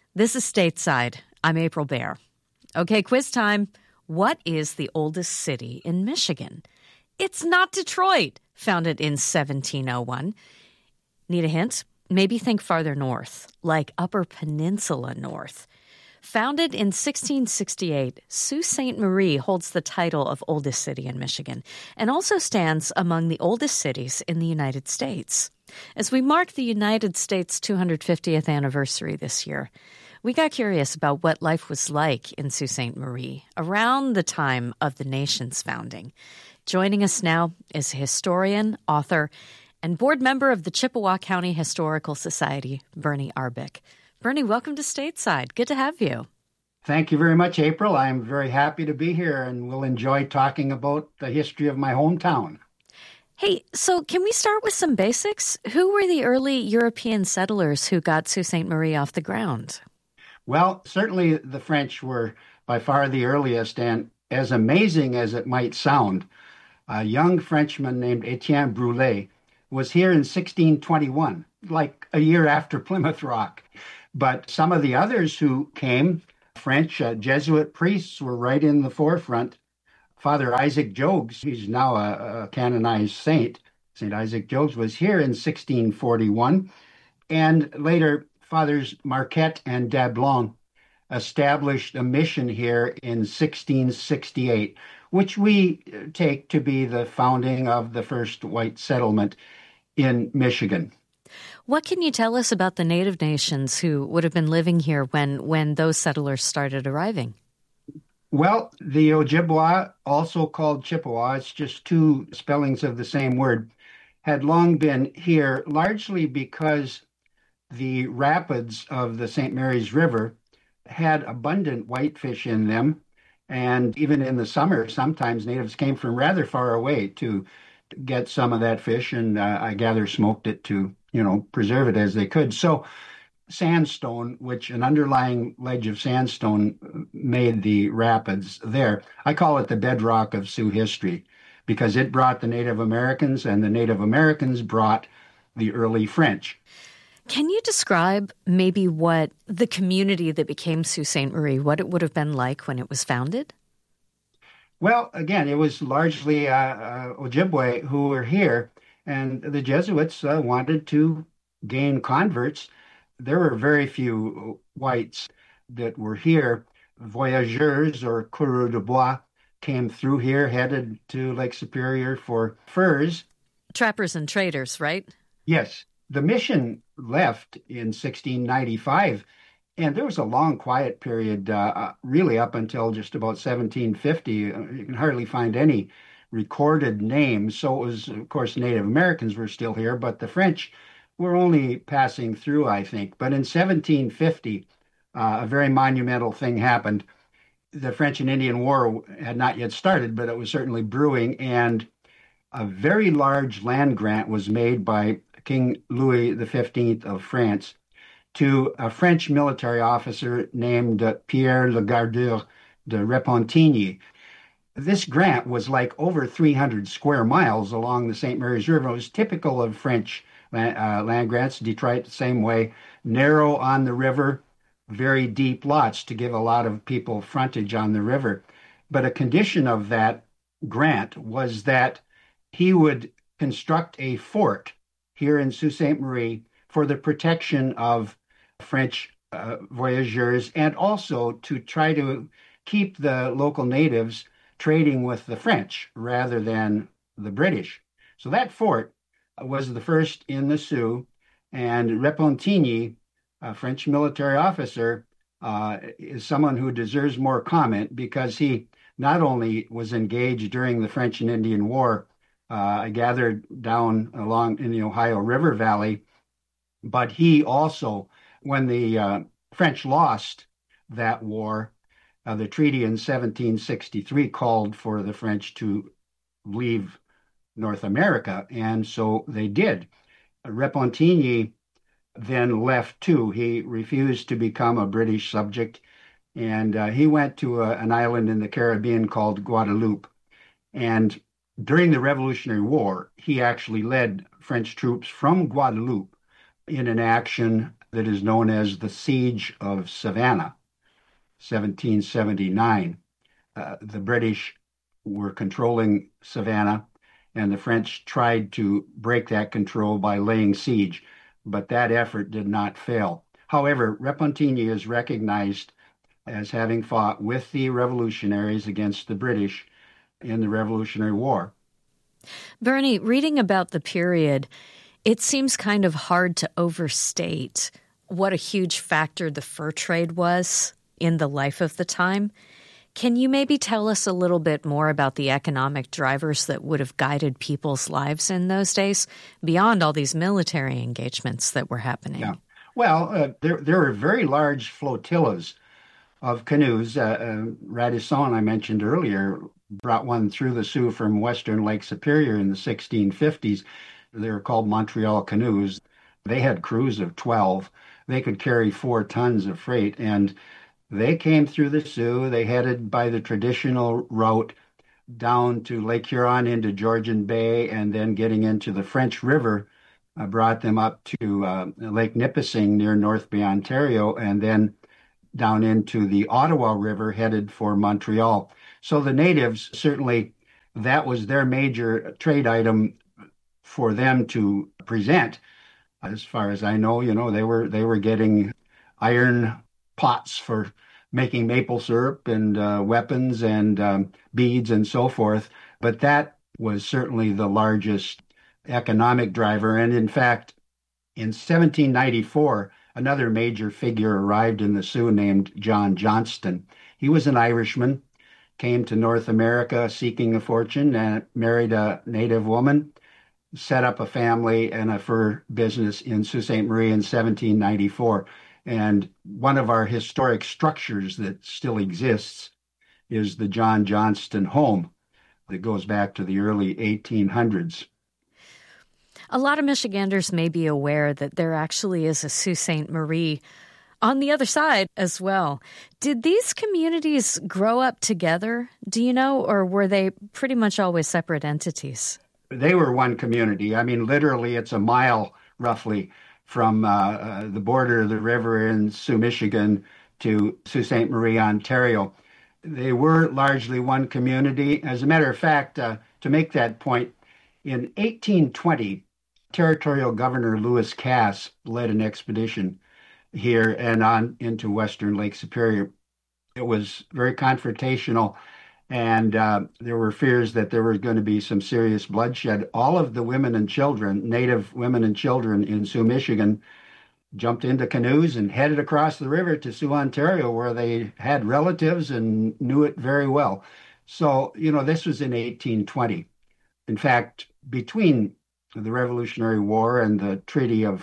This is Stateside. I'm April Baer. Okay, quiz time. What is the oldest city in Michigan? It's not Detroit, founded in 1701. Need a hint? Maybe think farther north, like Upper Peninsula North. Founded in 1668, Sault Ste. Marie holds the title of oldest city in Michigan and also stands among the oldest cities in the United States. As we mark the United States' 250th anniversary this year, we got curious about what life was like in Sault Ste. Marie around the time of the nation's founding. Joining us now is historian, author, and board member of the Chippewa County Historical Society, Bernie Arbic. Bernie, welcome to Stateside. Good to have you. Thank you very much, April. I'm very happy to be here and will enjoy talking about the history of my hometown. Hey, so can we start with some basics? Who were the early European settlers who got Sault Ste. Marie off the ground? Well, certainly the French were by far the earliest, and as amazing as it might sound, a young Frenchman named Etienne Brulé was here in 1621, like a year after Plymouth Rock. But some of the others who came, French Jesuit priests, were right in the forefront. Father Isaac Jogues, he's now a canonized saint, St. Isaac Jogues, was here in 1641. And later, Fathers Marquette and Dablon established a mission here in 1668, which we take to be the founding of the first white settlement in Michigan. What can you tell us about the Native nations who would have been living here when those settlers started arriving? Well, the Ojibwa, also called Chippewa, it's just two spellings of the same word, had long been here largely because the rapids of the St. Mary's River had abundant whitefish in them. And even in the summer, sometimes natives came from rather far away to get some of that fish, and I gather smoked it to, preserve it as they could. So sandstone, which an underlying ledge of sandstone made the rapids there. I call it the bedrock of Sioux history because it brought the Native Americans, and the Native Americans brought the early French. Can you describe maybe what the community that became Sault Ste. Marie, what it would have been like when it was founded? Well, again, it was largely Ojibwe who were here, and the Jesuits wanted to gain converts. There were very few whites that were here. Voyageurs or coureurs de bois came through here, headed to Lake Superior for furs. Trappers and traders, right? Yes. The mission left in 1695, and there was a long quiet period, really up until just about 1750. You can hardly find any recorded names. So it was, of course, Native Americans were still here, but the French were only passing through, I think. But in 1750, a very monumental thing happened. The French and Indian War had not yet started, but it was certainly brewing, and a very large land grant was made by King Louis XV of France to a French military officer named Pierre Le Gardeur de Repentigny. This grant was like over 300 square miles along the St. Mary's River. It was typical of French land grants. Detroit, the same way, narrow on the river, very deep lots to give a lot of people frontage on the river. But a condition of that grant was that he would construct a fort here in Sault Ste. Marie for the protection of French voyageurs, and also to try to keep the local natives trading with the French rather than the British. So that fort was the first in the Sioux, and Repentigny, a French military officer, is someone who deserves more comment because he not only was engaged during the French and Indian War, I gathered down along in the Ohio River Valley, but he also, when the French lost that war, the treaty in 1763 called for the French to leave North America, and so they did. Repentigny then left too. He refused to become a British subject, and he went to an island in the Caribbean called Guadeloupe. And during the Revolutionary War, he actually led French troops from Guadeloupe in an action that is known as the Siege of Savannah, 1779. The British were controlling Savannah, and the French tried to break that control by laying siege, but that effort did not fail. However, Repentigny is recognized as having fought with the revolutionaries against the British in the Revolutionary War. Bernie, reading about the period, it seems kind of hard to overstate what a huge factor the fur trade was in the life of the time. Can you maybe tell us a little bit more about the economic drivers that would have guided people's lives in those days, beyond all these military engagements that were happening? Yeah. Well, there were very large flotillas of canoes. Radisson, I mentioned earlier, brought one through the Sioux from western Lake Superior in the 1650s. They were called Montreal canoes. They had crews of 12. They could carry 4 tons of freight, and they came through the Sioux. They headed by the traditional route down to Lake Huron into Georgian Bay, and then getting into the French River brought them up to Lake Nipissing near North Bay, Ontario, and then down into the Ottawa River headed for Montreal. So the natives, certainly that was their major trade item for them to present. As far as I know, they were getting iron pots for making maple syrup and weapons and beads and so forth. But that was certainly the largest economic driver. And in fact, in 1794, another major figure arrived in the Sioux named John Johnston. He was an Irishman, came to North America seeking a fortune, and married a native woman, set up a family and a fur business in Sault Ste. Marie in 1794. And one of our historic structures that still exists is the John Johnston home that goes back to the early 1800s. A lot of Michiganders may be aware that there actually is a Sault Ste. Marie on the other side as well. Did these communities grow up together, do you know, or were they pretty much always separate entities? They were one community. I mean, literally, it's a mile roughly from the border of the river in Sioux, Michigan to Sault Ste. Marie, Ontario. They were largely one community. As a matter of fact, to make that point, in 1820, Territorial Governor Lewis Cass led an expedition here and on into western Lake Superior. It was very confrontational, and there were fears that there was going to be some serious bloodshed. All of the women and children, native women and children in Sioux, Michigan, jumped into canoes and headed across the river to Sioux, Ontario, where they had relatives and knew it very well. So, this was in 1820. In fact, between the Revolutionary War and the Treaty of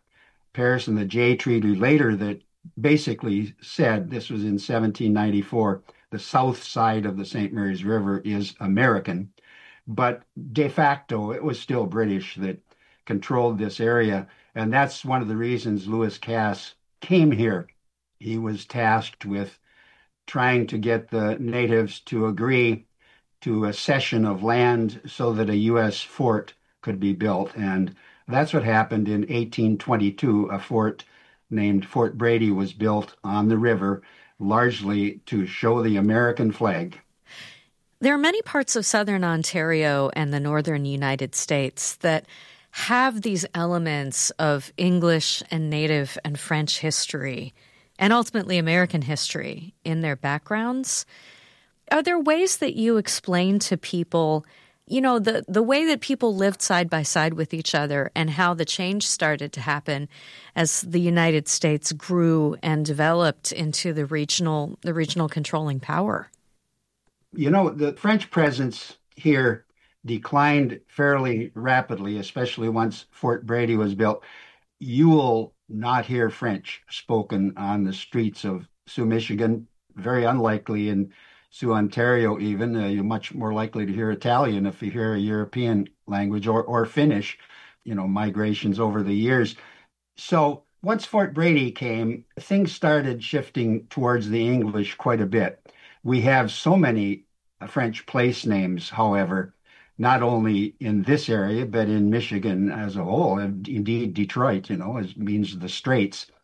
Paris and the Jay Treaty later that basically said, this was in 1794, the south side of the St. Mary's River is American, but de facto it was still British that controlled this area. And that's one of the reasons Lewis Cass came here. He was tasked with trying to get the natives to agree to a cession of land so that a U.S. fort could be built. And that's what happened in 1822. A fort named Fort Brady was built on the river, largely to show the American flag. There are many parts of southern Ontario and the northern United States that have these elements of English and Native and French history and ultimately American history in their backgrounds. Are there ways that you explain to people, the way that people lived side by side with each other and how the change started to happen as the United States grew and developed into the regional controlling power? The French presence here declined fairly rapidly, especially once Fort Brady was built. You will not hear French spoken on the streets of Sioux, Michigan. Very unlikely in Sioux, Ontario even. You're much more likely to hear Italian if you hear a European language, or Finnish, migrations over the years. So once Fort Brady came, things started shifting towards the English quite a bit. We have so many French place names, however, not only in this area, but in Michigan as a whole. Indeed, Detroit, means the Straits.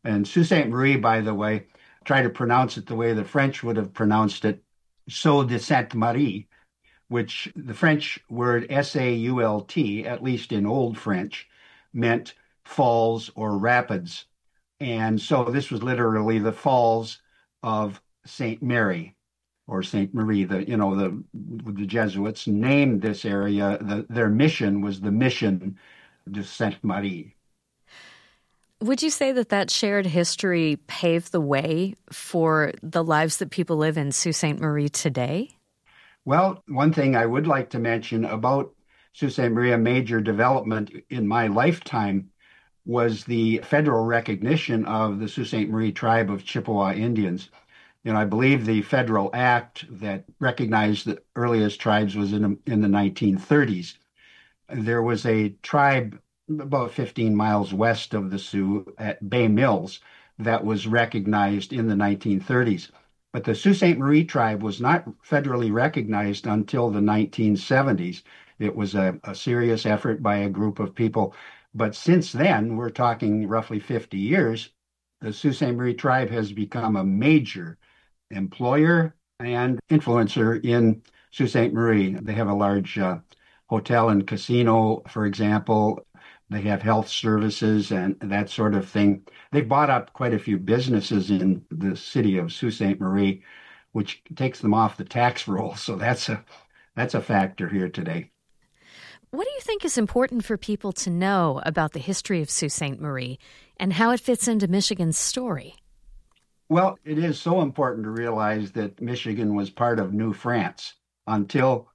And Sault Ste. Marie, by the way, try to pronounce it the way the French would have pronounced it, Sault de Sainte Marie, which the French word Sault, at least in Old French, meant falls or rapids. And so this was literally the falls of St. Mary or St. Marie. The Jesuits named this area, their mission was the Mission de Sainte Marie. Would you say that shared history paved the way for the lives that people live in Sault Ste. Marie today? Well, one thing I would like to mention about Sault Ste. Marie, a major development in my lifetime, was the federal recognition of the Sault Ste. Marie tribe of Chippewa Indians. I believe the federal act that recognized the earliest tribes was in the 1930s. There was a tribe about 15 miles west of the Sioux at Bay Mills that was recognized in the 1930s. But the Sault Ste. Marie tribe was not federally recognized until the 1970s. It was a serious effort by a group of people. But since then, we're talking roughly 50 years, the Sault Ste. Marie tribe has become a major employer and influencer in Sault Ste. Marie. They have a large hotel and casino, for example. They have health services and that sort of thing. They bought up quite a few businesses in the city of Sault Ste. Marie, which takes them off the tax roll. So that's a factor here today. What do you think is important for people to know about the history of Sault Ste. Marie and how it fits into Michigan's story? Well, it is so important to realize that Michigan was part of New France until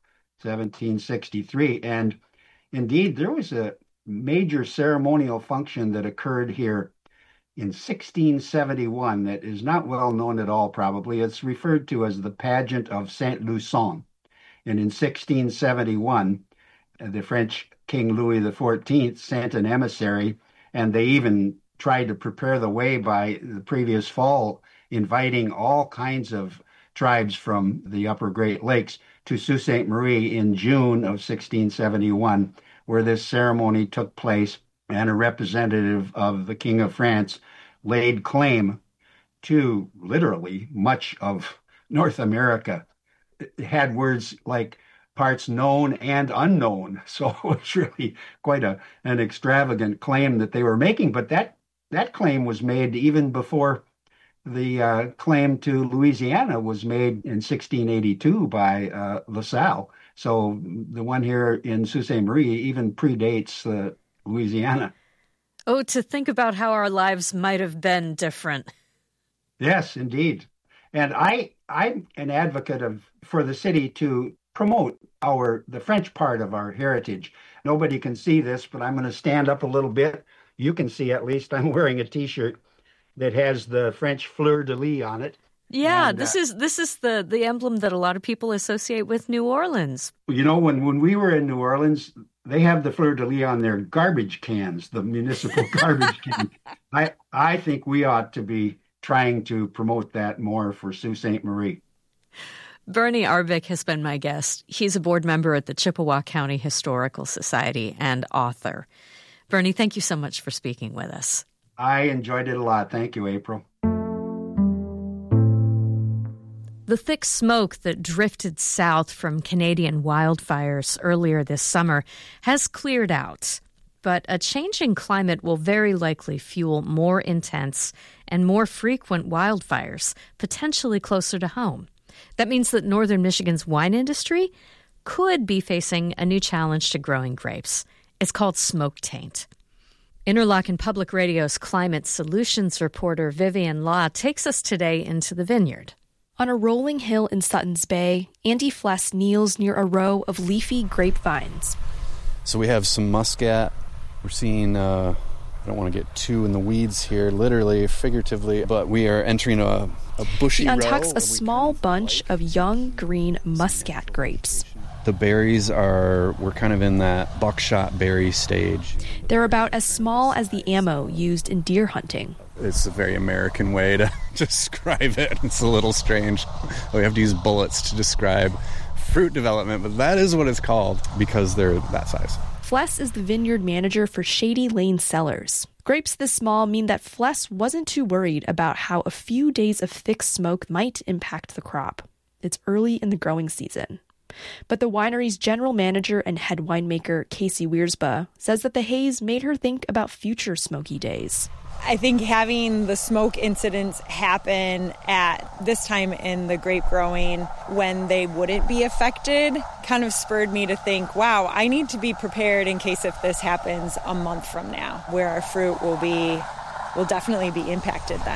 1763. And indeed, there was a major ceremonial function that occurred here in 1671 that is not well known at all, probably. It's referred to as the Pageant of Saint Lusson. And in 1671, the French King Louis XIV sent an emissary, and they even tried to prepare the way by the previous fall, inviting all kinds of tribes from the upper Great Lakes to Sault Ste. Marie in June of 1671, where this ceremony took place, and a representative of the King of France laid claim to literally much of North America. It had words like parts known and unknown. So it was really quite an extravagant claim that they were making. But that claim was made even before the claim to Louisiana was made in 1682 by LaSalle. So the one here in Sault Ste. Marie even predates Louisiana. Oh, to think about how our lives might have been different. Yes, indeed. And I'm an advocate for the city to promote the French part of our heritage. Nobody can see this, but I'm going to stand up a little bit. You can see at least I'm wearing a T-shirt that has the French fleur-de-lis on it. Yeah, and this is the emblem that a lot of people associate with New Orleans. When we were in New Orleans, they have the fleur-de-lis on their garbage cans, the municipal garbage cans. I think we ought to be trying to promote that more for Sault Ste. Marie. Bernie Arvik has been my guest. He's a board member at the Chippewa County Historical Society and author. Bernie, thank you so much for speaking with us. I enjoyed it a lot. Thank you, April. The thick smoke that drifted south from Canadian wildfires earlier this summer has cleared out, but a changing climate will very likely fuel more intense and more frequent wildfires, potentially closer to home. That means that northern Michigan's wine industry could be facing a new challenge to growing grapes. It's called smoke taint. Interlochen Public Radio's climate solutions reporter Vivian Law takes us today into the vineyard. On a rolling hill in Sutton's Bay, Andy Fless kneels near a row of leafy grapevines. So we have some muscat. We're seeing, I don't want to get too in the weeds here, literally, figuratively, but we are entering a bushy row. He untucks a small bunch of young green muscat grapes. The berries we're kind of in that buckshot berry stage. They're about as small as the ammo used in deer hunting. It's a very American way to describe it. It's a little strange. We have to use bullets to describe fruit development, but that is what it's called because they're that size. Fless is the vineyard manager for Shady Lane Cellars, Grapes this small mean that Fleß wasn't too worried about how a few days of thick smoke might impact the crop. It's early in the growing season. But the winery's general manager and head winemaker, Casey Wiersbe, says that the haze made her think about future smoky days. I think having the smoke incidents happen at this time in the grape growing when they wouldn't be affected kind of spurred me to think, wow, I need to be prepared in case if this happens a month from now, where our fruit will definitely be impacted then.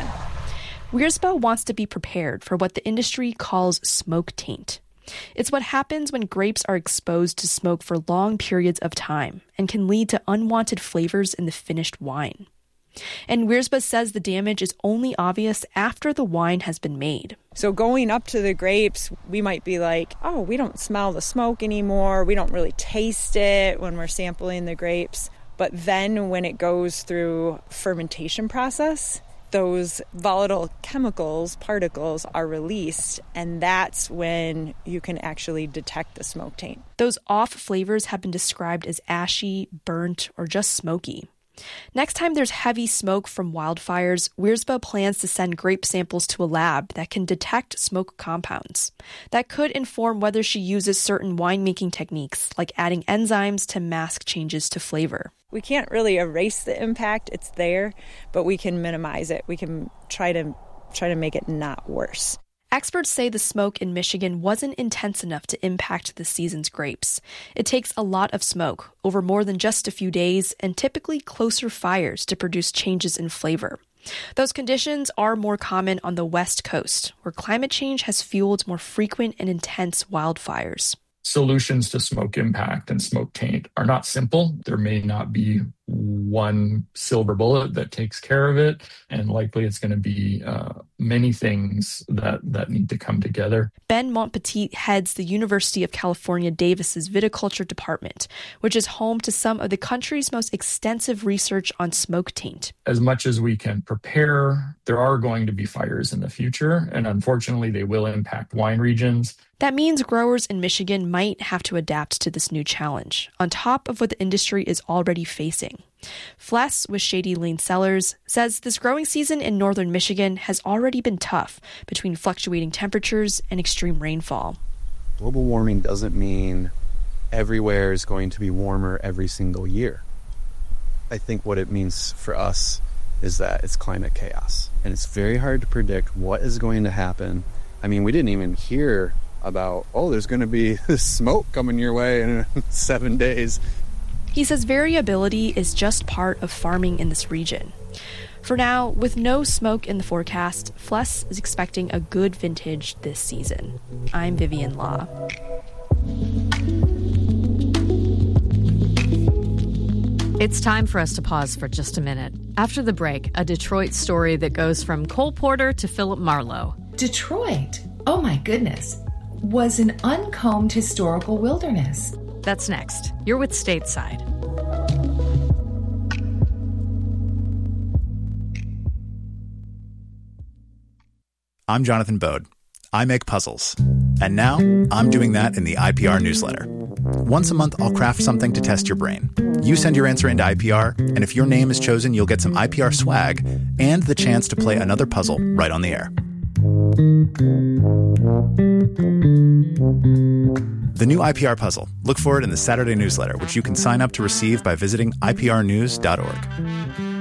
Wiersbe wants to be prepared for what the industry calls smoke taint. It's what happens when grapes are exposed to smoke for long periods of time and can lead to unwanted flavors in the finished wine. And Wiersbe says the damage is only obvious after the wine has been made. So going up to the grapes, we might be like, oh, we don't smell the smoke anymore. We don't really taste it when we're sampling the grapes. But then when it goes through fermentation process, those volatile chemicals, particles, are released, and that's when you can actually detect the smoke taint. Those off flavors have been described as ashy, burnt, or just smoky. Next time there's heavy smoke from wildfires, Wiersbe plans to send grape samples to a lab that can detect smoke compounds. That could inform whether she uses certain winemaking techniques, like adding enzymes to mask changes to flavor. We can't really erase the impact, it's there, but we can minimize it. We can try to make it not worse. Experts say the smoke in Michigan wasn't intense enough to impact the season's grapes. It takes a lot of smoke, over more than just a few days, and typically closer fires to produce changes in flavor. Those conditions are more common on the West Coast, where climate change has fueled more frequent and intense wildfires. Solutions to smoke impact and smoke taint are not simple. There may not be one silver bullet that takes care of it, and likely it's going to be many things that need to come together. Ben Montpetit heads the University of California, Davis's viticulture department, which is home to some of the country's most extensive research on smoke taint. As much as we can prepare, there are going to be fires in the future, and unfortunately they will impact wine regions. That means growers in Michigan might have to adapt to this new challenge, on top of what the industry is already facing. Fleß with Shady Lane Cellars says this growing season in northern Michigan has already been tough between fluctuating temperatures and extreme rainfall. Global warming doesn't mean everywhere is going to be warmer every single year. I think what it means for us is that it's climate chaos, and it's very hard to predict what is going to happen. I mean, we didn't even hear about, there's going to be smoke coming your way in 7 days. He says variability is just part of farming in this region. For now, with no smoke in the forecast, Fleß is expecting a good vintage this season. I'm Vivian Law. It's time for us to pause for just a minute. After the break, a Detroit story that goes from Cole Porter to Philip Marlowe. Detroit, oh my goodness, was an uncombed historical wilderness. That's next. You're with Stateside. I'm Jonathan Bode. I make puzzles. And now I'm doing that in the IPR newsletter. Once a month, I'll craft something to test your brain. You send your answer into IPR, and if your name is chosen, you'll get some IPR swag and the chance to play another puzzle right on the air. The new IPR puzzle. Look for it in the Saturday newsletter, which you can sign up to receive by visiting iprnews.org.